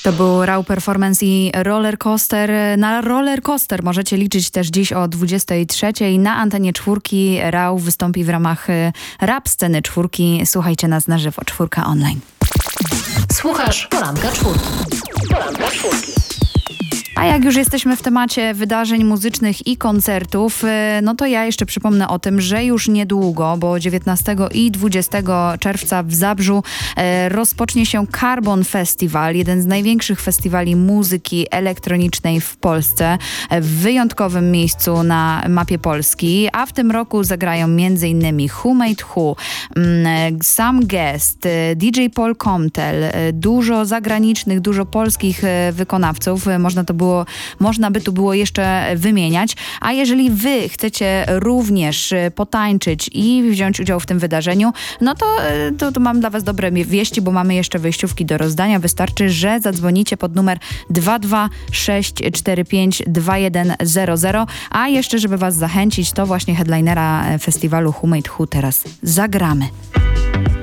To był Rauw Performance i Roller Coaster. Na Roller Coaster możecie liczyć też dziś o 23:00. Na antenie Czwórki Rauw wystąpi w ramach rap sceny Czwórki. Słuchajcie nas na żywo, Czwórka online. Słuchasz Poranka Czwórki. Poranka Czwórki. A jak już jesteśmy w temacie wydarzeń muzycznych i koncertów, no to ja jeszcze przypomnę o tym, że już niedługo, bo 19 i 20 czerwca w Zabrzu rozpocznie się Carbon Festival, jeden z największych festiwali muzyki elektronicznej w Polsce, w wyjątkowym miejscu na mapie Polski, a w tym roku zagrają m.in. Who Made Who, Sam Guest, DJ Paul Comtel, dużo zagranicznych, dużo polskich wykonawców, można by tu było jeszcze wymieniać. A jeżeli wy chcecie również potańczyć i wziąć udział w tym wydarzeniu, no to mam dla was dobre wieści, bo mamy jeszcze wejściówki do rozdania. Wystarczy, że zadzwonicie pod numer 226452100. A jeszcze, żeby was zachęcić, to właśnie headlinera festiwalu Who Made Who teraz zagramy.